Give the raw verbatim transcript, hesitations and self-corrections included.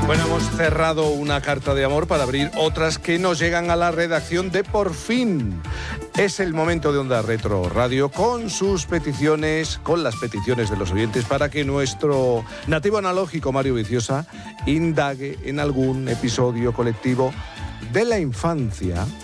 Bueno, hemos cerrado una carta de amor para abrir otras que nos llegan a la redacción de Por Fin. Es el momento de Onda Retro Radio con sus peticiones, con las peticiones de los oyentes para que nuestro nativo analógico Mario Viciosa indague en algún episodio colectivo de la infancia